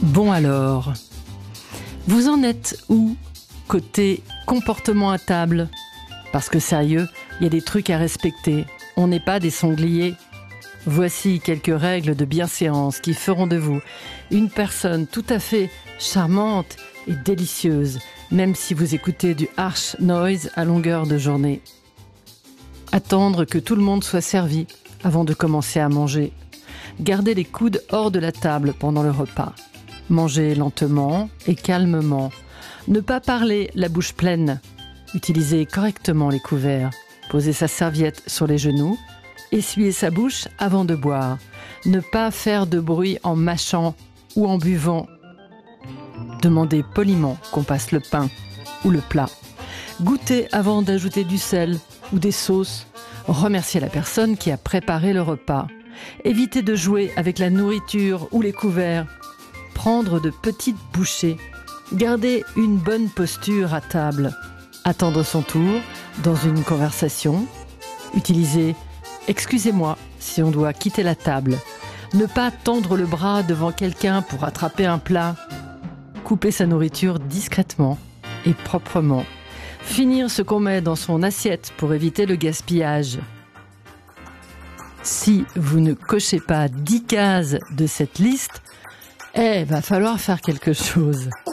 Bon alors, vous en êtes où côté comportement à table? Parce que sérieux, il y a des trucs à respecter. On n'est pas des sangliers. Voici quelques règles de bienséance qui feront de vous une personne tout à fait charmante et délicieuse, même si vous écoutez du harsh noise à longueur de journée. Attendre que tout le monde soit servi avant de commencer à manger. Garder les coudes hors de la table pendant le repas. Manger lentement et calmement. Ne pas parler la bouche pleine. Utiliser correctement les couverts. Poser sa serviette sur les genoux. Essuyer sa bouche avant de boire. Ne pas faire de bruit en mâchant ou en buvant. Demander poliment qu'on passe le pain ou le plat. Goûter avant d'ajouter du sel ou des sauces. Remercier la personne qui a préparé le repas. Éviter de jouer avec la nourriture ou les couverts. Prendre de petites bouchées. Garder une bonne posture à table. Attendre son tour dans une conversation. Utiliser « excusez-moi » si on doit quitter la table. Ne pas tendre le bras devant quelqu'un pour attraper un plat. Couper sa nourriture discrètement et proprement. Finir ce qu'on met dans son assiette pour éviter le gaspillage. Si vous ne cochez pas 10 cases de cette liste, va falloir faire quelque chose.